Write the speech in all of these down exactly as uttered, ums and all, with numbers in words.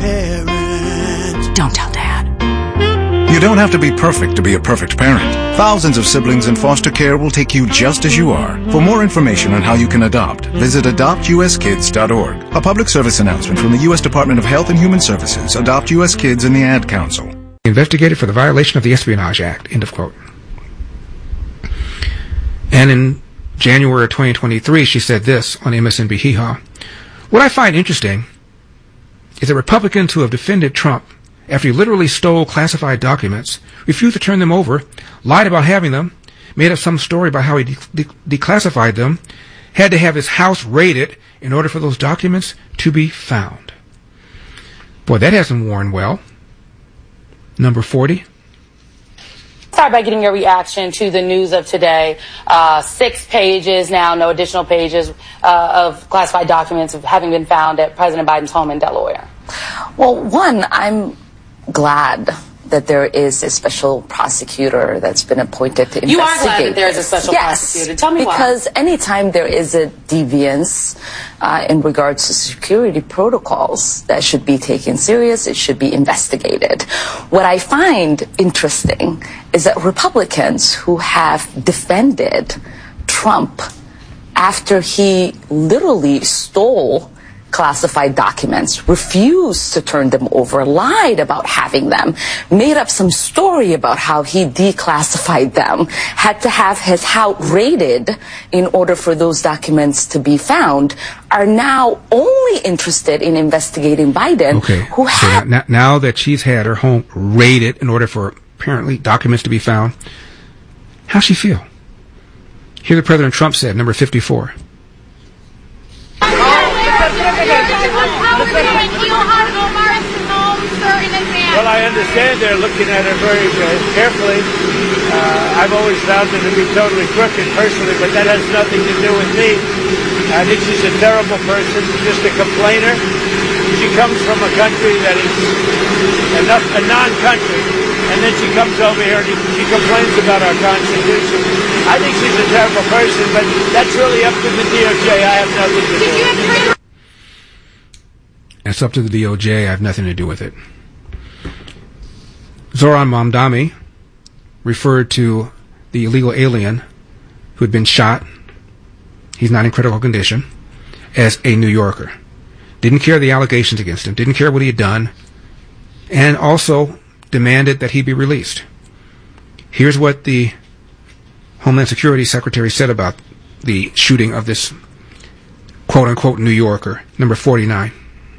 parent. Don't tell Dad. You don't have to be perfect to be a perfect parent. Thousands of siblings in foster care will take you just as you are. For more information on how you can adopt, visit adopt u s kids dot org. A public service announcement from the U S Department of Health and Human Services, Adopt U S Kids, and the Ad Council. Investigated for the violation of the Espionage Act, end of quote. And in January of twenty twenty-three, she said this on M S N B Hee Haw. What I find interesting is that Republicans who have defended Trump after he literally stole classified documents, refused to turn them over, lied about having them, made up some story about how he de- de- declassified them, had to have his house raided in order for those documents to be found. Boy, that hasn't worn well. Number forty. Start by getting your reaction to the news of today. Uh, six pages now, no additional pages uh, of classified documents having been found at President Biden's home in Delaware. Well, one, I'm glad that there is a special prosecutor that's been appointed to investigate. You are glad that there is a special yes, prosecutor. Tell me because why. Because anytime there is a deviance uh, in regards to security protocols, that should be taken serious. It should be investigated. What I find interesting is that Republicans who have defended Trump after he literally stole classified documents, refused to turn them over, lied about having them, made up some story about how he declassified them, had to have his house raided in order for those documents to be found, are now only interested in investigating Biden. Okay. Who so had now, now that she's had her home raided in order for apparently documents to be found, how's she feel? Here's what President Trump said, number fifty-four. Well, I understand they're looking at it very uh, carefully. Uh, I've always found her to be totally crooked personally, but that has nothing to do with me. I think she's a terrible person, just a complainer. She comes from a country that is enough, a non-country, and then she comes over here and she complains about our Constitution. I think she's a terrible person, but that's really up to the D O J. I have nothing to do with it. That's up to the D O J. I have nothing to do with it. Zoran Mamdani referred to the illegal alien who had been shot, he's not in critical condition, as a New Yorker. Didn't care the allegations against him, didn't care what he had done, and also demanded that he be released. Here's what the Homeland Security Secretary said about the shooting of this quote-unquote New Yorker, number forty-nine.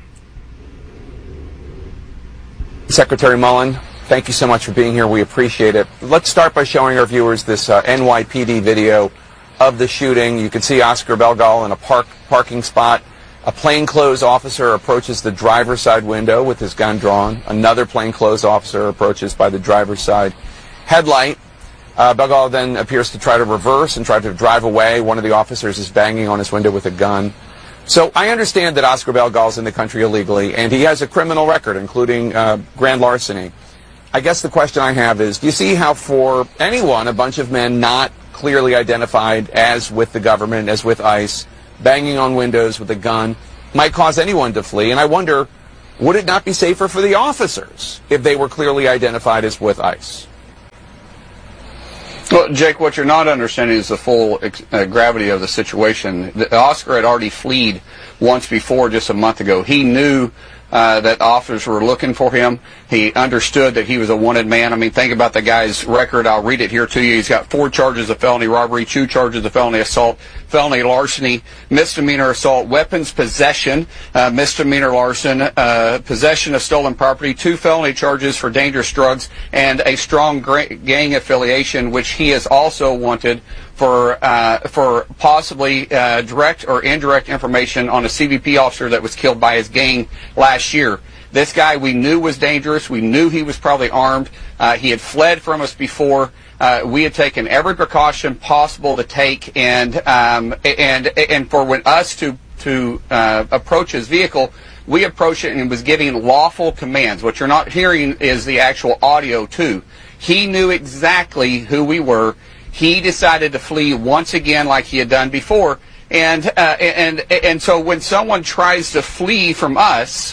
Secretary Mullen, thank you so much for being here. We appreciate it. Let's start by showing our viewers this uh, N Y P D video of the shooting. You can see Oscar Belgal in a park parking spot. A plainclothes officer approaches the driver's side window with his gun drawn. Another plainclothes officer approaches by the driver's side headlight. Uh, Belgal then appears to try to reverse and try to drive away. One of the officers is banging on his window with a gun. So I understand that Oscar Belgal is in the country illegally, and he has a criminal record, including uh, grand larceny. I guess the question I have is, do you see how for anyone, a bunch of men not clearly identified as with the government, as with ICE, banging on windows with a gun, might cause anyone to flee? And I wonder, would it not be safer for the officers if they were clearly identified as with ICE? Well, Jake, what you're not understanding is the full uh, gravity of the situation. The, Oscar had already fled once before, just a month ago. He knew uh, that officers were looking for him. He understood that he was a wanted man. I mean, think about the guy's record. I'll read it here to you. He's got four charges of felony robbery, two charges of felony assault, felony larceny, misdemeanor assault, weapons possession, uh, misdemeanor larceny, uh, possession of stolen property, two felony charges for dangerous drugs, and a strong gra- gang affiliation, which he is also wanted for uh, for possibly uh, direct or indirect information on a C B P officer that was killed by his gang last year. This guy we knew was dangerous. We knew he was probably armed. Uh, he had fled from us before. Uh, we had taken every precaution possible to take, and um, and and for when us to to uh, approach his vehicle, we approached it and was giving lawful commands. What you're not hearing is the actual audio too. He knew exactly who we were. He decided to flee once again, like he had done before, and uh, and and so when someone tries to flee from us,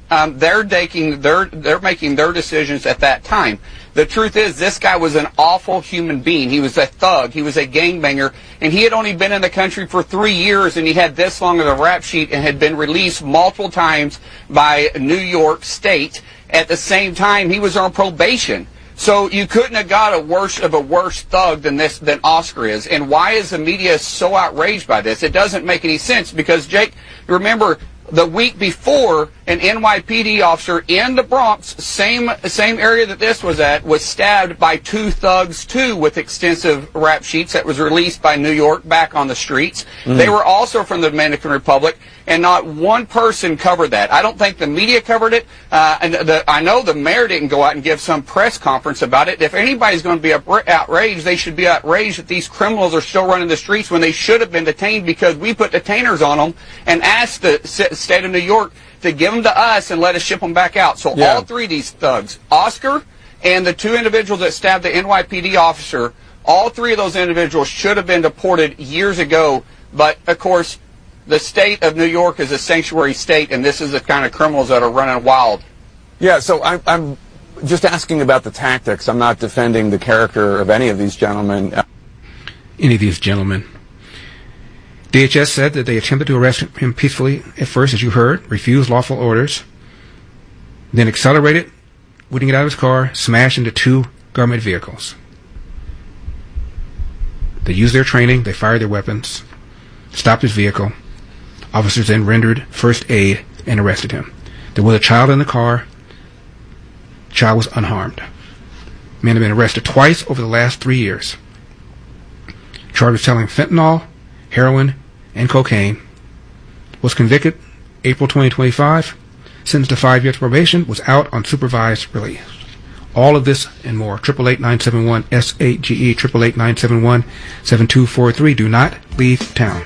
Um, they're taking their, they're making their decisions at that time. The truth is, this guy was an awful human being. He was a thug. He was a gangbanger. And he had only been in the country for three years, and he had this long of a rap sheet and had been released multiple times by New York State. At the same time, he was on probation. So you couldn't have got a worse of a worse thug than this, than Oscar is. And why is the media so outraged by this? It doesn't make any sense, because, Jake, remember, the week before, an N Y P D officer in the Bronx, same same area that this was at, was stabbed by two thugs, too, with extensive rap sheets that was released by New York back on the streets. Mm. They were also from the Dominican Republic, and not one person covered that. I don't think the media covered it, uh, and the, I know the mayor didn't go out and give some press conference about it. If anybody's going to be outraged, they should be outraged that these criminals are still running the streets when they should have been detained, because we put detainers on them and asked the state of New York to give them to us and let us ship them back out. So yeah. all three of these thugs, Oscar and the two individuals that stabbed the N Y P D officer, all three of those individuals should have been deported years ago. But, of course, the state of New York is a sanctuary state, and this is the kind of criminals that are running wild. Yeah, so I'm, I'm just asking about the tactics. I'm not defending the character of any of these gentlemen. Any of these gentlemen. D H S said that they attempted to arrest him peacefully at first, as you heard, refused lawful orders, then accelerated, wouldn't get out of his car, smashed into two government vehicles. They used their training, they fired their weapons, stopped his vehicle. Officers then rendered first aid and arrested him. There was a child in the car. The child was unharmed. Men have been arrested twice over the last three years. Charged with selling fentanyl, heroin, and cocaine. Was convicted April twenty twenty-five. Sentenced to five years probation. Was out on supervised release. All of this and more. eight eight eight, nine seven one, S eight G E. eight eight eight, nine seven one, seven two four three. Do not leave town.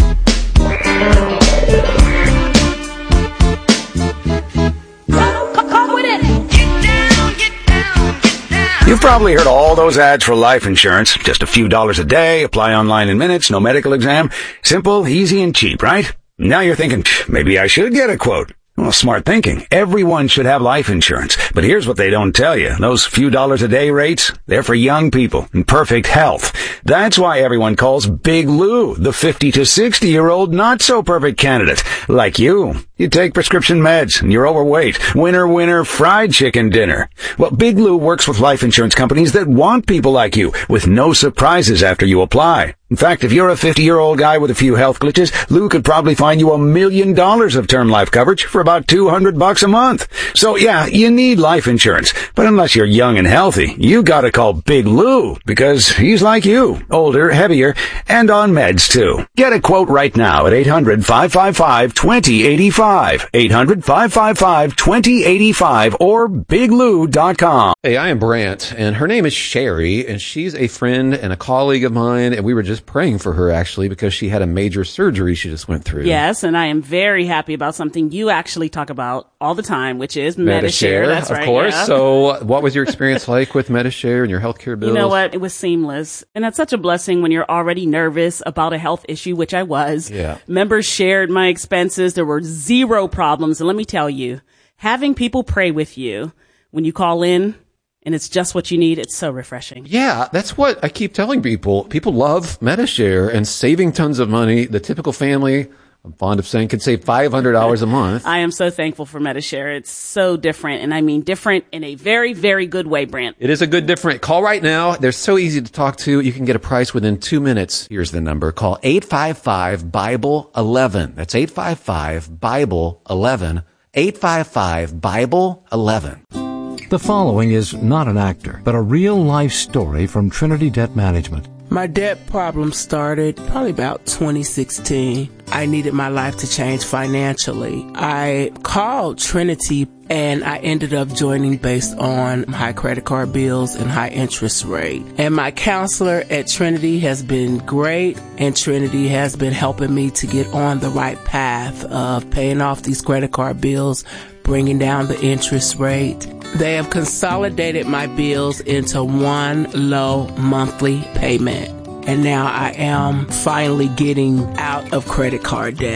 You've probably heard all those ads for life insurance. Just a few dollars a day, apply online in minutes, no medical exam. Simple, easy, and cheap, right? Now you're thinking, maybe I should get a quote. Well, smart thinking. Everyone should have life insurance. But here's what they don't tell you. Those few dollars a day rates, they're for young people in perfect health. That's why everyone calls Big Lou the fifty to sixty year old not so perfect candidate. Like you. You take prescription meds and you're overweight. Winner, winner, fried chicken dinner. Well, Big Lou works with life insurance companies that want people like you with no surprises after you apply. In fact, if you're a fifty-year-old guy with a few health glitches, Lou could probably find you a million dollars of term life coverage for about two hundred bucks a month. So yeah, you need life insurance. But unless you're young and healthy, you gotta call Big Lou, because he's like you, older, heavier, and on meds too. Get a quote right now at eight hundred, five five five, two zero eight five. eight hundred, five five five, two zero eight five or big lou dot com. Hey, I am Brant, and her name is Sherry, and she's a friend and a colleague of mine, and we were just praying for her, actually, because she had a major surgery she just went through. Yes, and I am very happy about something you actually talk about all the time, which is Medi-Share. That's of right, course. yeah. So what was your experience like with Medi-Share and your healthcare bills? You know what? It was seamless. And that's such a blessing when you're already nervous about a health issue, which I was. Yeah. Members shared my expenses. There were zero problems. And let me tell you, having people pray with you when you call in, and it's just what you need, it's so refreshing. Yeah, that's what I keep telling people. People love Medi-Share and saving tons of money. The typical family, I'm fond of saying, could save five hundred dollars a month. I am so thankful for Medi-Share. It's so different, and I mean different in a very, very good way, Brant. It is a good different. Call right now. They're so easy to talk to. You can get a price within two minutes. Here's the number. Call eight five five, Bible eleven. That's eight five five, Bible eleven. eight five five, Bible eleven. The following is not an actor, but a real-life story from Trinity Debt Management. My debt problem started probably about twenty sixteen. I needed my life to change financially. I called Trinity and I ended up joining based on high credit card bills and high interest rate. And my counselor at Trinity has been great, and Trinity has been helping me to get on the right path of paying off these credit card bills, bringing down the interest rate. They have consolidated my bills into one low monthly payment. And now I am finally getting out of credit card debt.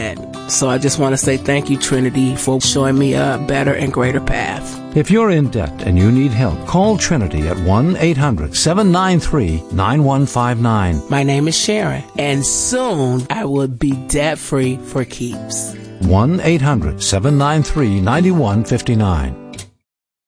So I just want to say thank you, Trinity, for showing me a better and greater path. If you're in debt and you need help, call Trinity at one eight hundred seven nine three nine one five nine. My name is Sharon, and soon I will be debt-free for keeps. one eight hundred seven nine three nine one five nine.